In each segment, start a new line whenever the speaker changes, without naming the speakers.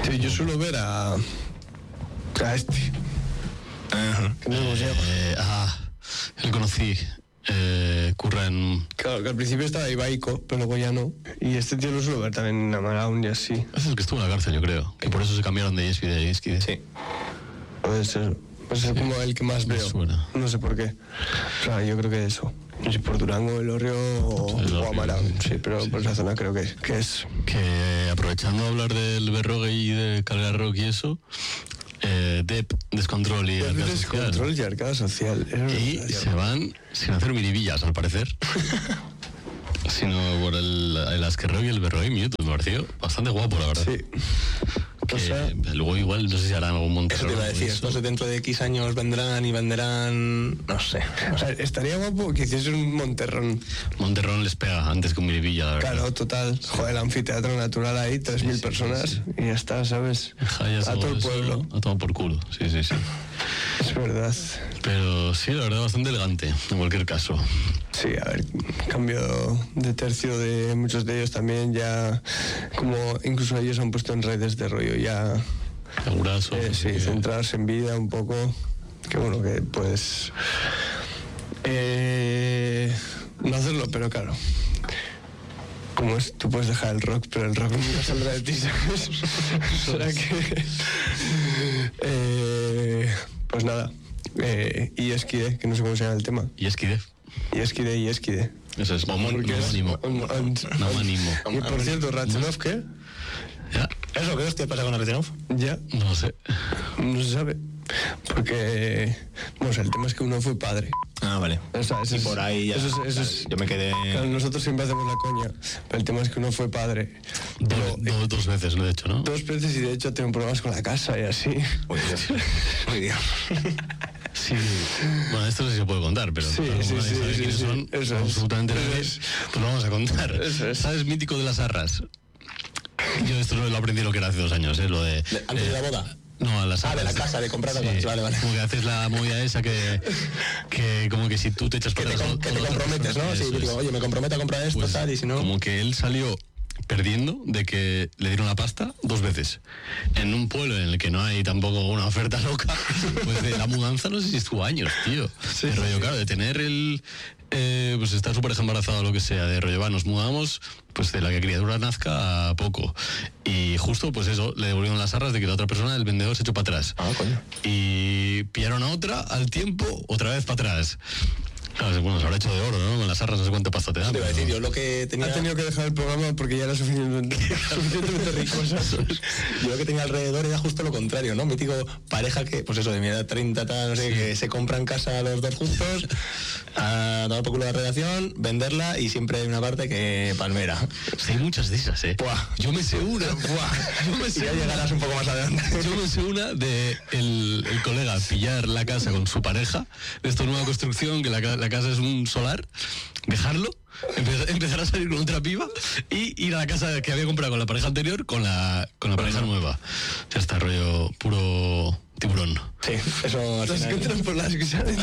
Sí, yo suelo ver a este. Que no hemos llegado.
El conocí. Curra en...
Claro, que al principio estaba Ibaico, pero luego ya no. Y este tío lo suelo ver también en Amaraun y así.
Es el que estuvo en la cárcel, yo creo. Que por eso se cambiaron de Yeskide a Yeskide.
Sí. Puede ser. Pues es como el que más veo.
Suena.
No sé por qué. O sea, yo creo que eso. No sé, por Durango, El Orrio o Amaraun. Sí, pero por esa zona creo que es.
Que aprovechando de hablar del Berrogue y de Calgarrock y eso, Dep, Descontrol y Arcada Social.
Descontrol y Arcada Social.
Y se van sin hacer miribillas, al parecer. Sino por el Asquerrock y el Berrogue Minutos. Me pareció bastante guapo, la verdad.
Sí.
Que
O sea,
luego igual, no sé si harán algún Monterrón.
Eso te iba a decir, estos dentro de X años vendrán, no sé.
o sea, estaría guapo que hiciese un Monterrón.
Monterrón les pega antes que un miribilla, la verdad.
Claro, total. Joder, el anfiteatro natural ahí, 3.000 personas y ya está, ¿sabes?
Jayas
A
o
todo el
eso,
pueblo.
A todo por culo, sí.
Es verdad.
Pero sí, la verdad, bastante elegante, en cualquier caso.
Sí, a ver, cambio de tercio de muchos de ellos también ya, como incluso ellos han puesto en redes de rollo ya,
Segurazo.
sí, centrarse en vida un poco, que bueno, que puedes no hacerlo, pero claro, como es, tú puedes dejar el rock, pero el rock nunca saldrá de ti, ¿sabes? O sea que, pues nada, y Esquide, que no sé cómo se llama el tema.
Y Esquide.
Y Esquide.
Eso es
Porque es
homónimo. Homónimo.
Y por cierto, Ratchenov, ¿qué?
Ya,
¿Eso qué hostia pasa con Arretenov?
Ya,
no sé.
no se sabe. Porque, no sé, el tema es que uno fue padre.
Ah, vale.
O sea, eso
Y
es-
por ahí ya.
eso es-
Yo me quedé.
Claro, nosotros siempre hacemos la coña, pero el tema es que uno fue padre. Pero,
Dos veces lo he hecho, ¿no?
2 veces y de hecho tengo problemas con la casa y así.
Uy, Dios. Uy, Dios.
Sí. Bueno, esto no sé si se puede contar, pero
Sí,
como
sí,
nadie
sí,
sabe
sí,
quiénes
sí.
son,
Eso es.
absolutamente
Eso
nadie,
es.
pues lo vamos a contar.
Eso es.
¿Sabes mítico de las arras? Yo esto lo aprendí lo que era hace 2 años, lo de...
¿Antes de la boda?
No, a las
Ah, de
arras.
la casa, de comprar
Sí,
arras. Vale.
como que haces la movida esa que como que si tú te echas
Que
para
te,
atrás,
que te
todo-
comprometes, ¿no? Sí,
Eso
digo,
es.
oye, me comprometo a comprar esto,
Pues,
tal, y si no.
como que él salió perdiendo de que le dieron la pasta 2 veces. En un pueblo en el que no hay tampoco una oferta loca, pues de la mudanza no sé si estuvo años, tío. De rollo, claro, de tener pues estar súper embarazado o lo que sea, de rollo, va, nos mudamos, pues de la que criatura nazca a poco. Y justo, pues eso, le devolvieron las arras de que la otra persona, el vendedor, se echó para atrás.
Ah, coño.
Y pillaron a otra, al tiempo, otra vez para atrás. Claro, bueno, se habrá hecho de oro, ¿no? Con las arras no sé cuánta pasta te dan.
Te iba a decir,
pero-
yo lo que tenía.
Ha tenido que dejar el programa porque ya era suficientemente rico, ¿sabes?
Yo lo que tenía alrededor era justo lo contrario, ¿no? Mítico pareja que, pues eso, de mi edad 30, tal, no sé, que se compran casa los dos juntos, a tomar por culo la relación, venderla y siempre hay una parte que palmera.
Sí, hay muchas de esas, ¿eh?
Buah.
Yo me sé una. Yo me
Y
sé
ya
una.
llegarás un poco más adelante.
Yo me sé una de el colega pillar la casa con su pareja, de esta nueva construcción, que la casa es un solar, dejarlo, empezar a salir con otra piba y ir a la casa que había comprado con la pareja anterior con la pareja nueva. Ya está, rollo puro tiburón.
Sí, eso al
Las que
final.
entran por las que salen.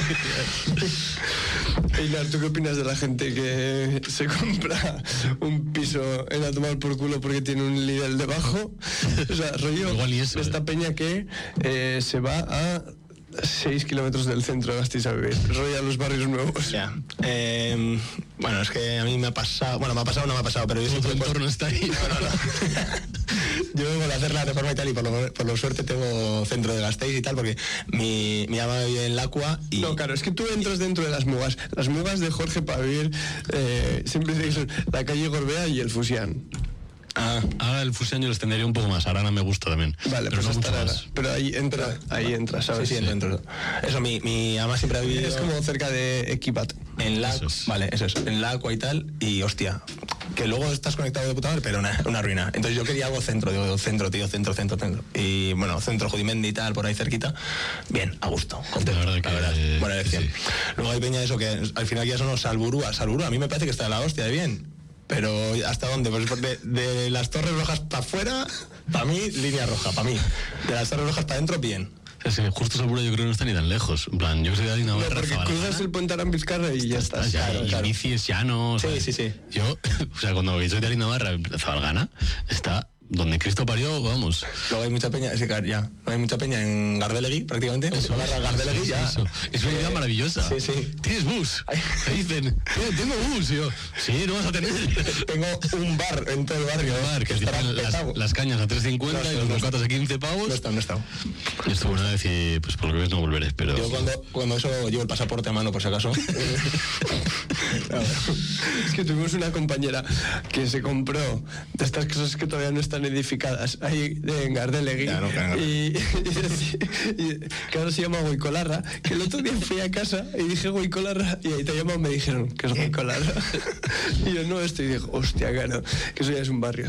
Einar, ¿tú qué opinas de la gente que se compra un piso en a tomar por culo porque tiene un Lidl debajo? O sea, rollo
Igual y eso,
esta peña que se va a 6 kilómetros del centro de Gasteiz a vivir, rollo a los barrios nuevos.
Ya. Bueno, es que a mí me ha pasado. Bueno, me ha pasado o no me ha pasado, pero yo
Todo tu
siempre.
entorno está ahí.
Yo vengo de hacer la reforma y tal, y por lo suerte tengo centro de Gasteiz y tal, porque mi mamá vive en Lacua y.
No, claro, es que tú entras dentro de las mugas. Las mugas de Jorge para vivir siempre dicen que son la calle Gorbea y el Fusián.
Ah,
Ahora el Fusión yo lo extendería un poco más. Arana me gusta también.
Vale,
pero
pues
no
hasta
mucho
ahora.
más.
Pero ahí entra,
sí,
¿sabes?
sí, dentro. Eso, mi mamá siempre ha vivido.
Es como cerca de Equipat.
En la,
Eso es.
vale, eso es, en la Aqua y tal, y hostia, que luego estás conectado de puta madre, pero una ruina. Entonces yo quería algo centro, digo, centro, tío, centro. Y bueno, centro Judimendi y tal, por ahí cerquita, bien, a gusto, contento,
La verdad que,
buena elección.
sí.
Luego hay peña eso que al final ya son los Salburúa, a mí me parece que está de la hostia de bien. Pero ¿hasta dónde? Pues de las Torres Rojas para afuera, para mí, línea roja, para mí. De las Torres Rojas para adentro, bien.
Es que justo Segura yo creo que no está ni tan lejos. En plan, yo soy de Adina
No,
Barra,
porque
Zabalgana,
cruzas el puente Arambizcarra y ya estás.
ya,
claro,
y
claro.
bici es llano.
Sí,
¿sabes?
sí.
Yo, o sea, cuando soy de Adina Barra, Zabalgana, está donde Cristo parió, vamos.
Luego hay mucha peña, no hay mucha peña en Gardelegui, prácticamente. Gardelegui ya.
Es una idea maravillosa.
Sí, sí.
¿Tienes bus? Te dicen, tengo bus. Y yo, sí, no vas a tener.
Tengo un bar en todo el barrio.
Un bar que
estará
las cañas a 3.50 y los bocatas a 15 pavos.
No está.
Y esto una vez y pues por lo que ves no volveré, pero...
Yo cuando eso llevo el pasaporte a mano, por si acaso.
Es que tuvimos una compañera que se compró de estas cosas que todavía no están edificadas ahí en Gardelegui, y que ahora se llama Goicolarra, que el otro día fui a casa y dije Goicolarra y ahí te llaman, me dijeron que es Goicolarra y yo no, esto, y digo, hostia, claro, que eso ya es un barrio.